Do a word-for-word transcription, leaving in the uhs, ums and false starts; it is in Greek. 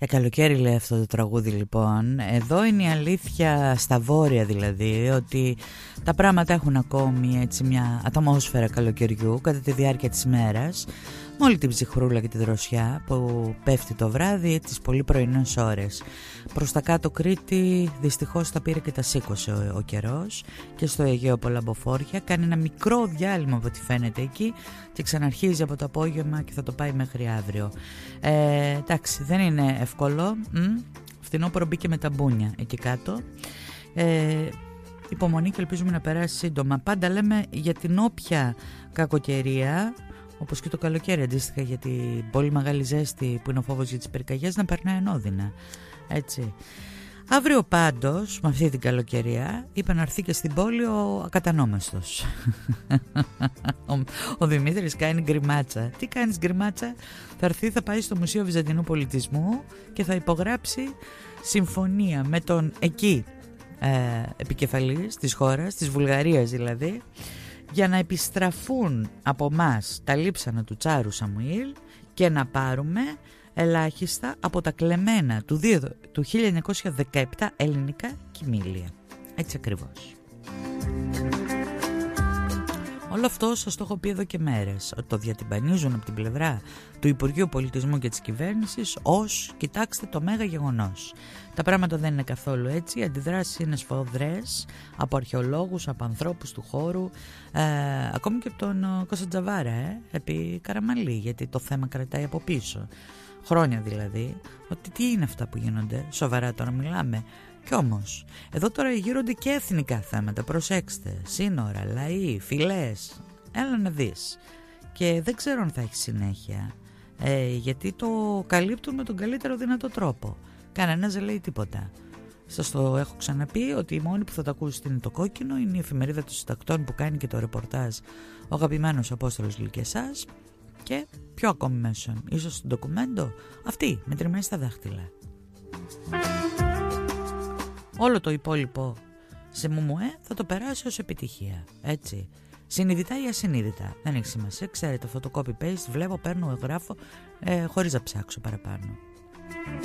Για καλοκαίρι λέει αυτό το τραγούδι λοιπόν. Εδώ είναι η αλήθεια στα βόρεια δηλαδή, ότι τα πράγματα έχουν ακόμη έτσι μια ατμόσφαιρα καλοκαιριού κατά τη διάρκεια της μέρας, με όλη την ψυχρούλα και τη δροσιά που πέφτει το βράδυ τις πολύ πρωινές ώρες. Προς τα κάτω Κρήτη δυστυχώς τα πήρε και τα σήκωσε ο, ο καιρός, και στο Αιγαίο πολλά μποφόρια. Κάνει ένα μικρό διάλειμμα από ό,τι φαίνεται εκεί και ξαναρχίζει από το απόγευμα και θα το πάει μέχρι αύριο. Ε, εντάξει, δεν είναι εύκολο. Φθινόπωρο μπήκε με τα μπούνια εκεί κάτω. Ε, υπομονή και ελπίζουμε να περάσει σύντομα. Πάντα λέμε για την όποια κακοκαιρία, όπως και το καλοκαίρι αντίστοιχα, για την πολύ μεγάλη ζέστη που είναι ο φόβος για τις πυρκαγιές, να περνάει ανώδυνα. Έτσι. Αύριο πάντως, με αυτή την καλοκαιρία, είπε να έρθει και στην πόλη ο ακατανόμαστος. ο, ο Δημήτρης κάνει γκριμάτσα. Τι κάνεις γκριμάτσα? Θα έρθει, θα πάει στο Μουσείο Βυζαντινού Πολιτισμού και θα υπογράψει συμφωνία με τον εκεί ε, επικεφαλής της χώρας, της Βουλγαρίας δηλαδή, για να επιστραφούν από μας τα λείψανα του Τσάρου Σαμουήλ και να πάρουμε ελάχιστα από τα κλεμμένα του, του χίλια εννιακόσια δεκαεπτά ελληνικά κοιμήλια. Έτσι ακριβώς. Όλο αυτό σας το έχω πει εδώ και μέρες, ότι το διατυμπανίζουν από την πλευρά του Υπουργείου Πολιτισμού και της κυβέρνησης ως, κοιτάξτε, το μέγα γεγονός. Τα πράγματα δεν είναι καθόλου έτσι, οι αντιδράσεις είναι σφοδρές από αρχαιολόγους, από ανθρώπους του χώρου, ε, ακόμη και από τον Κώστα Τζαβάρα, ε, επί Καραμαλή, γιατί το θέμα κρατάει από πίσω. Χρόνια δηλαδή, ότι τι είναι αυτά που γίνονται, σοβαρά τώρα μιλάμε. Κι όμως, εδώ τώρα γύρονται και εθνικά θέματα, προσέξτε, σύνορα, λαοί, φυλές, έλα να δεις. Και δεν ξέρω αν θα έχει συνέχεια, ε, γιατί το καλύπτουν με τον καλύτερο δυνατό τρόπο. Κανένας δεν λέει τίποτα. Σας το έχω ξαναπεί ότι η μόνη που θα το ακούσει είναι το Κόκκινο, είναι η εφημερίδα των συντακτών που κάνει και το ρεπορτάζ ο αγαπημένος Απόστολος Λυκεσάς, και πιο ακόμη μέσον, ίσως στο ντοκουμέντο, αυτή μετρημένη στα δάχτυλα. Όλο το υπόλοιπο σε μουμουέ θα το περάσει ως επιτυχία, έτσι. Συνειδητά ή ασυνείδητα, δεν έχει σημασία. Ξέρετε, αυτό το copy-paste, βλέπω, παίρνω, γράφω, ε, χωρίς να ψάξω παραπάνω.